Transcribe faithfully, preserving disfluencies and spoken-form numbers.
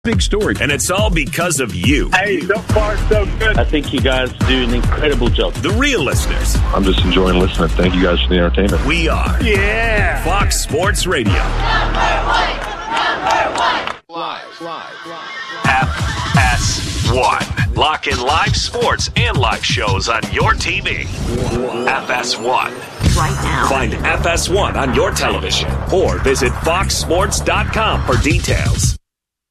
Big story. And it's all because of you. Hey, so far, so good. I think you guys do an incredible job. The real listeners. I'm just enjoying listening. Thank you guys for the entertainment. We are. Yeah. Fox Sports Radio. Number one. Number one. Live, live, live. F S one. Lock in live sports and live shows on your T V. F S one. Right now. Find F S one on your television or visit fox sports dot com for details.